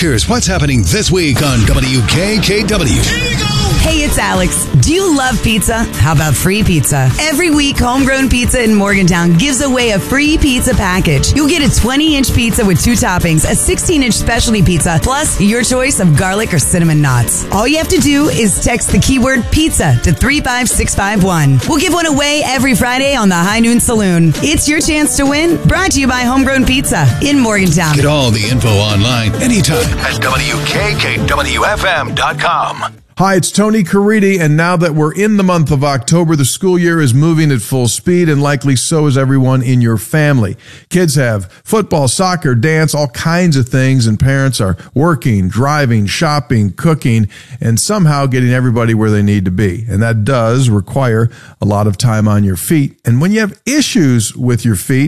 Here's what's happening this week on WKKW. Hey, it's Alex. Do you love pizza? How about free pizza? Every week, Homegrown Pizza in Morgantown gives away a free pizza package. You'll get a 20-inch pizza with 2 toppings, a 16-inch specialty pizza, plus your choice of garlic or cinnamon knots. All you have to do is text the keyword pizza to 35651. We'll give one away every Friday on the High Noon Saloon. It's your chance to win. Brought to you by Homegrown Pizza in Morgantown. Get all the info online anytime at WKKWFM.com. Hi, it's Tony Caridi, and now that we're in the month of October, the school year is moving at full speed, and likely so is everyone in your family. Kids have football, soccer, dance, all kinds of things, and parents are working, driving, shopping, cooking, and somehow getting everybody where they need to be. And that does require a lot of time on your feet. And when you have issues with your feet,